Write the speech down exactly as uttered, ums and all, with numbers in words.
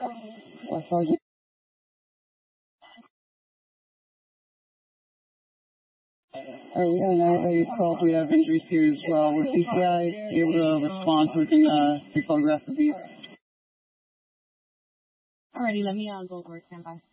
Well, Sergeant. Uh, we have a call. We have injuries here as well. Was C C I able to respond so we can uh, take photographs of these? Alrighty, let me uh, go over it. Stand by.